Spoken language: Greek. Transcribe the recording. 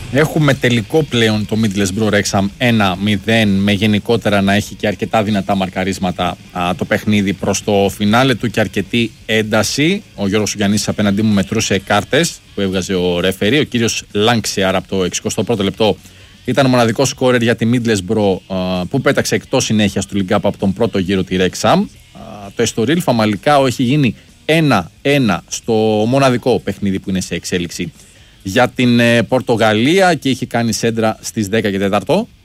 Έχουμε τελικό πλέον το Middlesbrough Wrexham 1-0, με γενικότερα να έχει και αρκετά δυνατά μαρκαρίσματα το παιχνίδι προς το φινάλε του και αρκετή ένταση. Ο Γιώργος Γιαννής απέναντί μου μετρούσε κάρτες που έβγαζε ο ρεφερί. Ο κύριος Λάνξεαρ από το 61ο λεπτό ήταν ο μοναδικός σκόρερ για τη Middlesbrough που πέταξε εκτός συνέχειας του League Cup από τον πρώτο γύρο τη Wrexham. Το Εστορίλ Φαμαλικάο έχει γίνει 1-1 στο μοναδικό παιχνίδι που είναι σε εξέλιξη για την Πορτογαλία και είχε κάνει σέντρα στις 10 και 4.